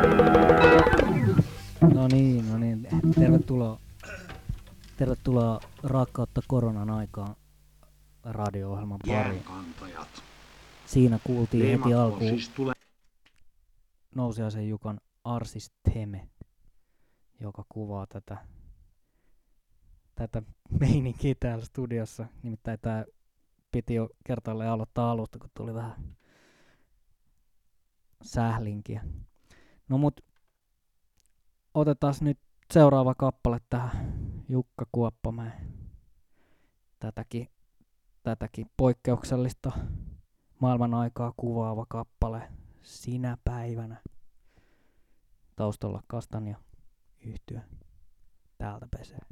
No niin. Tervetuloa Rakkautta koronan aikaan radio-ohjelman pariin. Jäänkantajat. Siinä kuultiin heti Teemat on alkuun siis Nousiaisen Jukan Arsis Theme, joka kuvaa tätä meininkiä täällä studiossa. Nimittäin tää piti jo kertaalleen aloittaa alusta, kun tuli vähän sählinkiä. No mut otetaan nyt seuraava kappale tähän Jukka Kuoppamäen tätäkin poikkeuksellista maailman aikaa kuvaava kappale Sinä päivänä. Taustalla Kastanja yhtye täältä pesee.